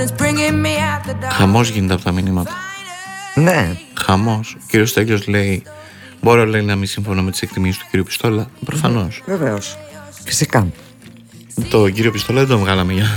Χαμός γίνεται από τα μηνύματα. Ναι. Χαμός. Ο κύριος Στέλιος λέει: μπορώ, λέει, να μην συμφωνώ με τις εκτιμήσεις του κύριου Πιστόλα. Προφανώς. Βεβαίως. Φυσικά. Το κύριο Πιστόλα δεν τον βγάλαμε για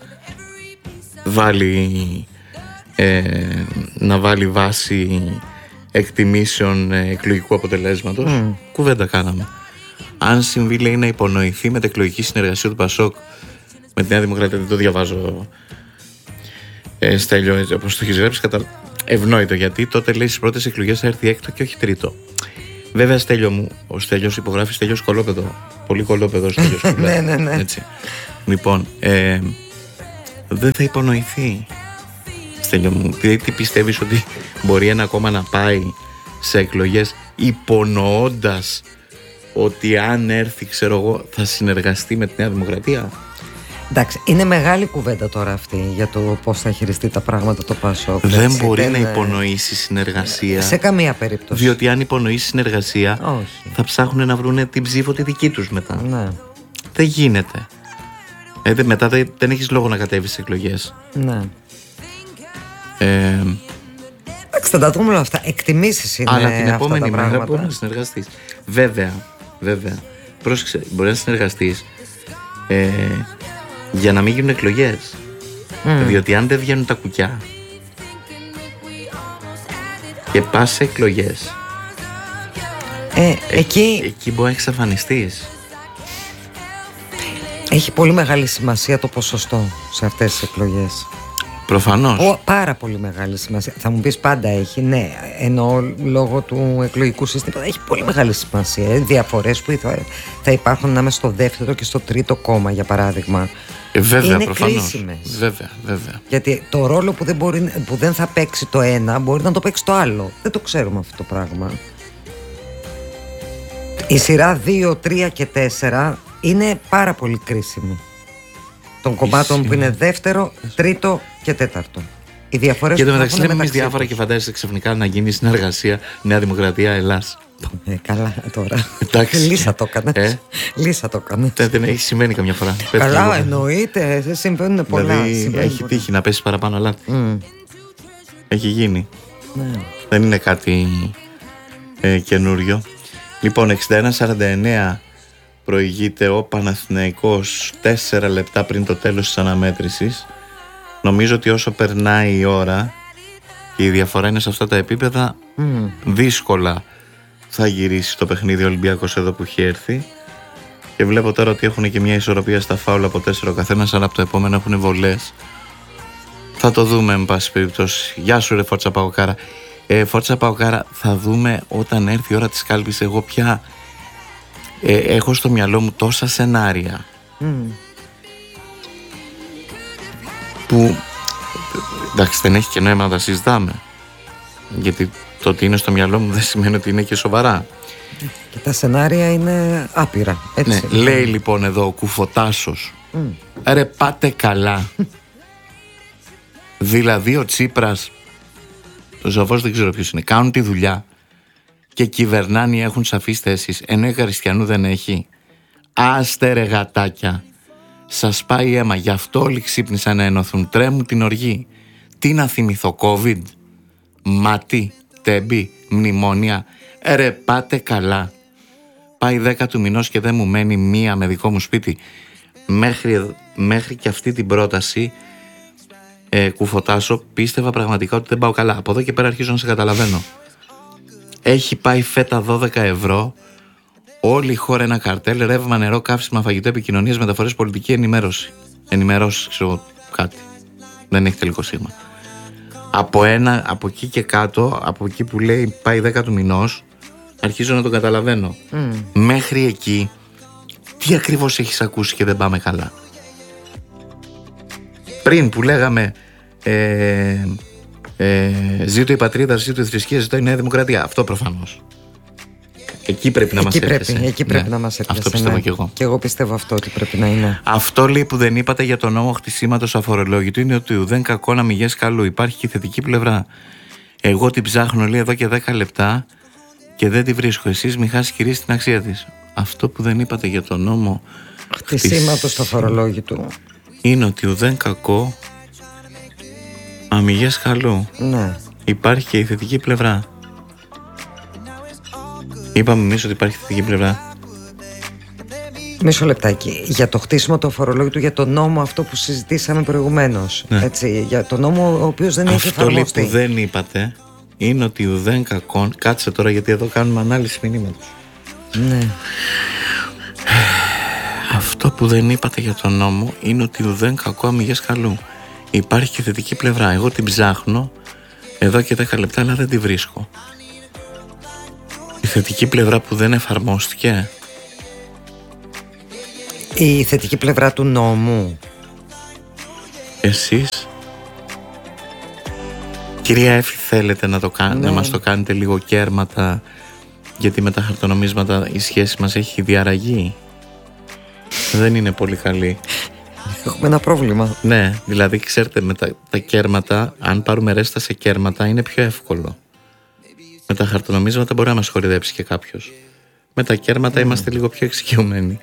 να βάλει βάση εκτιμήσεων εκλογικού αποτελέσματος. Κουβέντα κάναμε. Αν συμβεί, λέει, να υπονοηθεί μετεκλογική συνεργασία του Πασόκ με τη Νέα Δημοκρατία, δεν το διαβάζω, Στέλιο, όπως το έχεις γράψει, ευνόητο, γιατί τότε, λέει, στις πρώτες εκλογές θα έρθει έκτο και όχι τρίτο. Βέβαια, Στέλιο μου, ο Στέλιος υπογράφει Στέλιος Κολόπεδο. Πολύ κολόπεδο Στέλιος. Ναι. Έτσι. Λοιπόν, δεν θα υπονοηθεί, Στέλιο μου. Τι πιστεύεις ότι μπορεί ένα κόμμα να πάει σε εκλογές υπονοώντας ότι αν έρθει, ξέρω εγώ, θα συνεργαστεί με τη Νέα Δημοκρατία? Εντάξει, είναι μεγάλη κουβέντα τώρα αυτή για το πώς θα χειριστεί τα πράγματα το Πασόκ. Δεν μπορεί να υπονοήσει συνεργασία. Σε καμία περίπτωση. Διότι αν υπονοήσει συνεργασία, όχι, θα ψάχνουν να βρουν την ψήφο τη δική τους μετά. Ναι. Δεν γίνεται. Μετά δεν έχεις λόγο να κατέβεις σε εκλογές. Ναι. Εντάξει, θα τα δούμε όλα αυτά. Εκτιμήσεις είναι. Αλλά την επόμενη μέρα μπορεί να συνεργαστείς. Βέβαια. Πρόσεξε, μπορεί να συνεργαστείς για να μην γίνουν εκλογές. Διότι αν δεν βγαίνουν τα κουκιά και πας σε εκλογές, εκεί μπορεί να εξαφανιστείς. Έχει πολύ μεγάλη σημασία το ποσοστό σε αυτές τις εκλογές. Προφανώς. Πάρα πολύ μεγάλη σημασία. Θα μου πεις πάντα έχει, ναι, ενώ λόγω του εκλογικού συστήματος έχει πολύ μεγάλη σημασία. Διαφορές που θα υπάρχουν ανάμεσα στο δεύτερο και στο τρίτο κόμμα, για παράδειγμα. Βέβαια, είναι προφανώς. κρίσιμες. Βέβαια. Γιατί το ρόλο που δεν θα παίξει το ένα μπορεί να το παίξει το άλλο. Δεν το ξέρουμε αυτό το πράγμα. Η σειρά 2, 3 και 4 είναι πάρα πολύ κρίσιμη. Των κομμάτων που είναι δεύτερο, τρίτο και τέταρτο. Οι διαφορές και που το μεταξύ λέμε εμείς μεταξύ διάφορα και φαντάζεσαι ξαφνικά να γίνει συνεργασία Νέα Δημοκρατία Ελλάς. Καλά τώρα. Εντάξει. Λύσα το έκανες. Λύσα το έκανες. Δεν έχει σημαίνει καμιά φορά. Καλά, εννοείται. Συμβαίνουν πολλά. Δηλαδή έχει τύχει να πέσει παραπάνω αλάτι. Έχει γίνει. Ναι. Δεν είναι κάτι καινούριο. Λοιπόν, 61-49 προηγείται ο Παναθηναϊκός 4 λεπτά πριν το τέλος της αναμέτρησης. Νομίζω ότι όσο περνάει η ώρα και η διαφορά είναι σε αυτά τα επίπεδα, δύσκολα θα γυρίσει το παιχνίδι Ολυμπιακός εδώ που έχει έρθει. Και βλέπω τώρα ότι έχουν και μια ισορροπία στα φάουλ από 4 ο καθένας, αλλά από το επόμενο έχουν βολές. Θα το δούμε, εν πάση περιπτώσει. Γεια σου, ρε Φόρτσα Παοκάρα. Φόρτσα Παοκάρα, θα δούμε όταν έρθει η ώρα της κάλπης. Εγώ πια έχω στο μυαλό μου τόσα σενάρια που εντάξει, δεν έχει και νόημα να τα συζητάμε, γιατί το ότι είναι στο μυαλό μου δεν σημαίνει ότι είναι και σοβαρά. Και τα σενάρια είναι άπειρα, έτσι. Ναι, λέει λοιπόν εδώ ο Κουφοτάσος, ρε πάτε καλά. Δηλαδή ο Τσίπρας, ο Ζαβός δεν ξέρω ποιος είναι, κάνουν τη δουλειά και κυβερνάνε ή έχουν σαφείς θέσεις, ενώ η Χριστιανού δεν έχει. Άστε ρε γατάκια, σας πάει αίμα, γι' αυτό όλοι ξύπνησαν να ενωθούν, τρέμουν την οργή. Τι να θυμηθώ, COVID, μάτι, τέμπη, μνημόνια, ρε πάτε καλά. Πάει 10 του μηνός και δεν μου μένει μία με δικό μου σπίτι. Μέχρι και αυτή την πρόταση, Κουφοτάσο, πίστευα πραγματικά ότι δεν πάω καλά. Από εδώ και πέρα αρχίζω να σε καταλαβαίνω. Έχει πάει φέτα 12 ευρώ, όλη η χώρα ένα καρτέλ, ρεύμα, νερό, καύσιμα, φαγητό, επικοινωνίες, μεταφορές, πολιτική ενημέρωση. Ενημερώσεις, ξέρω κάτι. Δεν έχει τελικό σίγμα. Από εκεί και κάτω, από εκεί που λέει πάει 10 του μηνός, αρχίζω να το καταλαβαίνω. Μέχρι εκεί, τι ακριβώς έχεις ακούσει και δεν πάμε καλά? Πριν που λέγαμε ζήτω η πατρίδα, ζήτω η θρησκεία, ζήτω η Νέα Δημοκρατία. Αυτό προφανώς. Εκεί πρέπει να μας έρθει. Εκεί πρέπει να μας έρθει. Αυτό πιστεύω κι εγώ. Και εγώ πιστεύω αυτό ότι πρέπει να είναι. Αυτό λέει που δεν είπατε για τον νόμο χτισήματος αφορολόγητου είναι ότι ουδέν κακό να μηγές καλού. Υπάρχει και η θετική πλευρά. Εγώ την ψάχνω, λέει, εδώ και 10 λεπτά και δεν τη βρίσκω. Εσείς μη χάσει κυρίως την αξία της. Αυτό που δεν είπατε για τον νόμο χτισήματος αφορολόγητου είναι ότι ουδέν κακό αμυγές καλού. Ναι. Υπάρχει και η θετική πλευρά. Είπαμε εμείς ότι υπάρχει θετική πλευρά. Μισό λεπτάκι. Για το χτίσιμο του αφορολόγητου, για το νόμο αυτό που συζητήσαμε προηγουμένως. Ναι. Έτσι, για το νόμο ο οποίος δεν έχει εφαρμοστεί. Αυτό που δεν είπατε είναι ότι ουδέν κακόν. Κάτσε τώρα, γιατί εδώ κάνουμε ανάλυση μηνύματος. Ναι. Αυτό που δεν είπατε για τον νόμο είναι ότι ουδέν κακό αμυγές καλού. Υπάρχει και θετική πλευρά. Εγώ την ψάχνω εδώ και 10 λεπτά, αλλά δεν τη βρίσκω. Η θετική πλευρά που δεν εφαρμόστηκε. Η θετική πλευρά του νόμου. Εσείς, κυρία Έφη, θέλετε να το κάνετε, να μας το κάνετε λίγο κέρματα, γιατί με τα χαρτονομίσματα η σχέση μας έχει διαραγεί. Δεν είναι πολύ καλή. Έχουμε ένα πρόβλημα. Ναι, δηλαδή ξέρετε, με τα κέρματα, αν πάρουμε ρέστα σε κέρματα, είναι πιο εύκολο. Με τα χαρτονομίσματα μπορεί να μας χορηδέψει και κάποιος. Με τα κέρματα είμαστε λίγο πιο εξοικειωμένοι.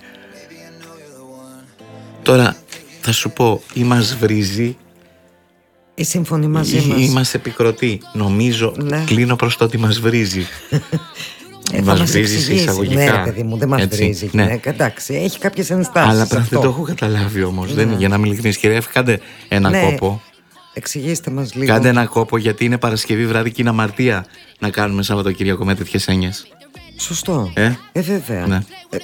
Τώρα θα σου πω, ή μας βρίζει ή συμφωνεί μαζί μας, ή μας επικροτεί. Νομίζω, κλείνω προς το ότι μας βρίζει. Μας βρίζει σε εισαγωγικά. Ναι, παιδί μου, δεν μας βρίζει η γυναίκα. Εντάξει, έχει κάποιες ενστάσεις. Αλλά δεν το έχω καταλάβει όμως. Για να είμαι ειλικρινής, κυρία, κάντε ένα κόπο. Εξηγήστε μας λίγο. Κάντε ένα κόπο, γιατί είναι Παρασκευή βράδυ και είναι αμαρτία να κάνουμε Σαββατοκύριακο με τέτοιες έννοιες. Σωστό. Βέβαια. Ναι.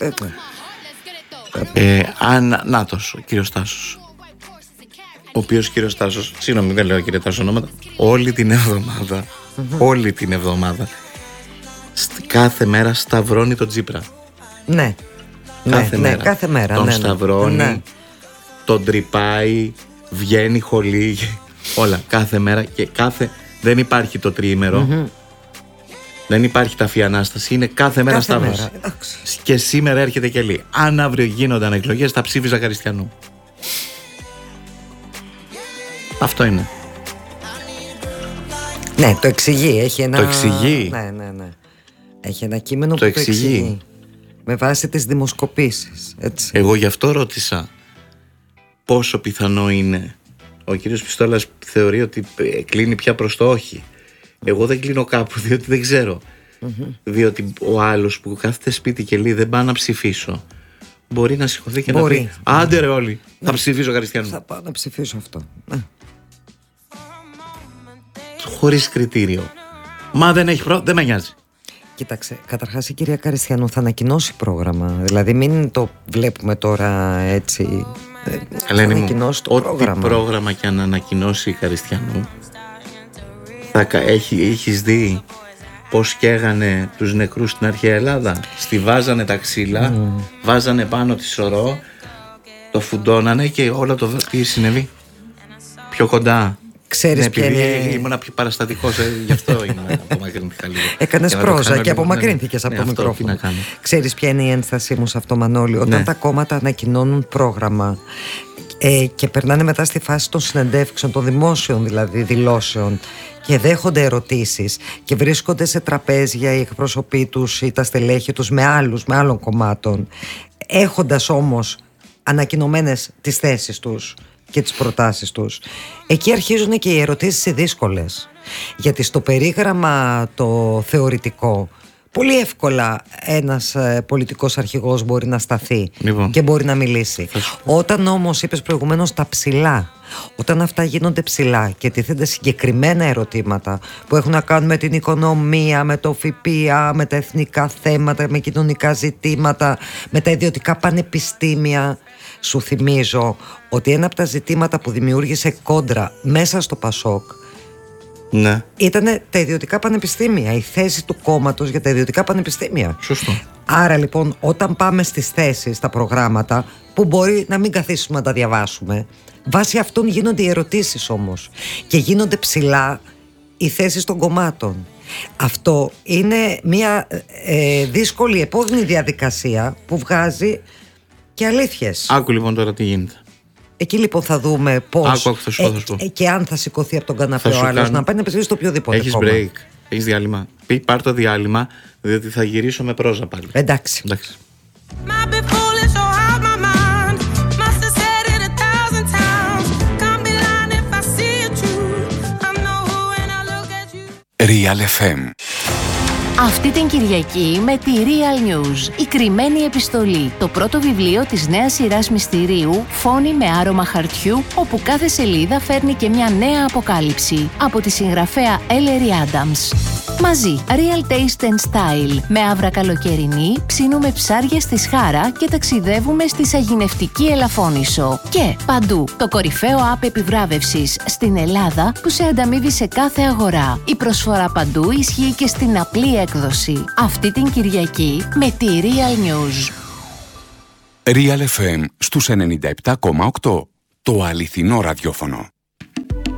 Νάτος, ο κύριος Τάσος. Ο οποίος κύριος Τάσος, συγγνώμη, δεν λέω κύριε Τάσο ονόματα, όλη την εβδομάδα κάθε μέρα σταυρώνει τον Τσίπρα. Ναι. Κάθε μέρα. Τον σταυρώνει, τον τρυπάει, βγαίνει χολή, όλα κάθε μέρα και δεν υπάρχει το τριήμερο. Δεν υπάρχει ταφή Ανάσταση, είναι κάθε μέρα σταύρος. Και σήμερα έρχεται και λέει: αν αύριο γίνονταν εκλογές, θα ψήφιζα Καριστιανού. Αυτό είναι. Ναι, το εξηγεί. Έχει ένα... Το εξηγεί. Ναι. Έχει ένα κείμενο που το εξηγεί. Με βάση τις δημοσκοπήσεις. Έτσι. Εγώ γι' αυτό ρώτησα πόσο πιθανό είναι. Ο κύριος Πιστόλας θεωρεί ότι κλείνει πια προς το όχι. Εγώ δεν κλείνω κάπου, διότι δεν ξέρω. Διότι ο άλλος που κάθεται σπίτι και λέει δεν πάω να ψηφίσω, μπορεί να σηκωθεί και να πει: άντε ρε όλοι, θα ψηφίσω Χριστιανού. Θα πάω να ψηφίσω αυτό. Χωρίς κριτήριο. Μα δεν έχει δεν με νοιάζει. Κοίταξε, καταρχάς η κυρία Καριστιανού θα ανακοινώσει πρόγραμμα. Δηλαδή μην το βλέπουμε τώρα έτσι. Ελένη μου, ό,τι πρόγραμμα και αν ανακοινώσει η Καριστιανού, έχεις δει πως καίγανε τους νεκρούς στην αρχαία Ελλάδα? Στιβάζανε τα ξύλα, βάζανε πάνω τη σωρό, το φουντώνανε και όλο το τι συνέβη πιο κοντά. Ξέρεις ποια είναι... Ήμουν πιο παραστατικός, γι' αυτό απομακρύνθηκα λίγο. Έκανες πρόζα και απομακρύνθηκες από το μικρόφωνο. Ξέρεις ποια είναι η ένστασή μου σε αυτό, Μανώλη? Όταν τα κόμματα ανακοινώνουν πρόγραμμα και περνάνε μετά στη φάση των συνεντεύξεων, των δημόσιων δηλαδή δηλώσεων, και δέχονται ερωτήσεις και βρίσκονται σε τραπέζια οι εκπρόσωποι τους ή τα στελέχη τους με άλλων κομμάτων, έχοντας όμως ανακοινωμένες τις θέσεις τους και τις προτάσεις τους, εκεί αρχίζουν και οι ερωτήσεις οι δύσκολες. Γιατί στο περίγραμμα το θεωρητικό πολύ εύκολα ένας πολιτικός αρχηγός μπορεί να σταθεί και μπορεί να μιλήσει. Όταν όμως είπες προηγουμένως τα ψηλά, όταν αυτά γίνονται ψηλά και τίθενται συγκεκριμένα ερωτήματα που έχουν να κάνουν με την οικονομία, με το ΦΠΑ, με τα εθνικά θέματα, με κοινωνικά ζητήματα, με τα ιδιωτικά πανεπιστήμια, σου θυμίζω ότι ένα από τα ζητήματα που δημιούργησε κόντρα μέσα στο ΠΑΣΟΚ ήταν τα ιδιωτικά πανεπιστήμια, η θέση του κόμματος για τα ιδιωτικά πανεπιστήμια. Σωστό. Άρα λοιπόν όταν πάμε στις θέσεις, στα προγράμματα που μπορεί να μην καθίσουμε να τα διαβάσουμε, βάσει αυτών γίνονται οι ερωτήσεις όμως και γίνονται ψηλά οι θέσεις των κομμάτων. Αυτό είναι μια δύσκολη επώδυνη διαδικασία που βγάζει και αλήθειες. Άκου λοιπόν τώρα τι γίνεται. Εκεί λοιπόν θα δούμε πώς και αν θα σηκωθεί από τον καναπέ ο άλλος να πάει να ψηφίσει το οποιοδήποτε κόμμα. Έχεις break, έχεις διάλειμμα. Πάρ' το διάλειμμα, διότι θα γυρίσω με πρόζα πάλι. Εντάξει. Real FM. Αυτή την Κυριακή με τη Real News, η κρυμμένη επιστολή, το πρώτο βιβλίο της νέας σειράς μυστηρίου «Φόνοι με άρωμα χαρτιού», όπου κάθε σελίδα φέρνει και μια νέα αποκάλυψη, από τη συγγραφέα Ellery Adams. Μαζί, Real Taste and Style, με άβρα καλοκαιρινή, ψήνουμε ψάρια στη Σχάρα και ταξιδεύουμε στη σαγηνευτική Ελαφώνησο. Και παντού, το κορυφαίο app επιβράβευσης στην Ελλάδα που σε ανταμείβει σε κάθε αγορά. Η προσφορά παντού ισχύει και στην απλή έκδοση. Αυτή την Κυριακή με τη Real News. Real FM στους 97,8. Το αληθινό ραδιόφωνο.